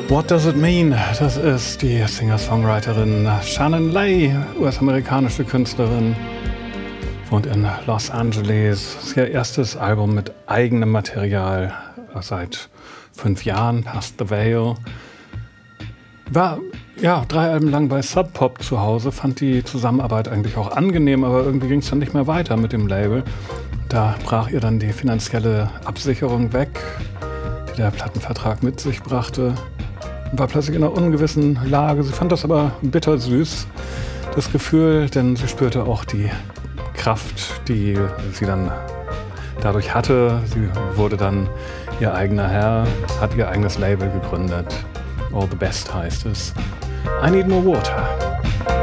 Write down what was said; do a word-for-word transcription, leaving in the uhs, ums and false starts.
What Does It Mean? Das ist die Singer-Songwriterin Shannon Lay, U S-amerikanische Künstlerin, wohnt in Los Angeles. Das ist ihr erstes Album mit eigenem Material seit fünf Jahren, Past the Veil. War ja drei Alben lang bei Sub Pop zu Hause, fand die Zusammenarbeit eigentlich auch angenehm, aber irgendwie ging es dann nicht mehr weiter mit dem Label. Da brach ihr dann die finanzielle Absicherung weg, die der Plattenvertrag mit sich brachte. War plötzlich in einer ungewissen Lage. Sie fand das aber bittersüß, das Gefühl, denn sie spürte auch die Kraft, die sie dann dadurch hatte. Sie wurde dann ihr eigener Herr, hat ihr eigenes Label gegründet. All the Best heißt es. I Need More Water.